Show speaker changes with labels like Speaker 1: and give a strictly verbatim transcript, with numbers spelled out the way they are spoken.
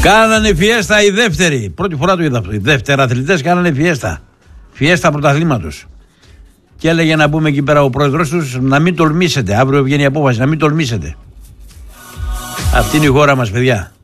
Speaker 1: Κάνανε φιέστα οι δεύτεροι. Πρώτη φορά το είδα αυτό. Οι δεύτεροι αθλητές κάνανε φιέστα. Φιέστα πρωταθλήματος. Και έλεγε να πούμε εκεί πέρα ο πρόεδρος τους να μην τολμήσετε. Αύριο βγαίνει η απόφαση να μην τολμήσετε. Αυτή είναι η χώρα μας, παιδιά.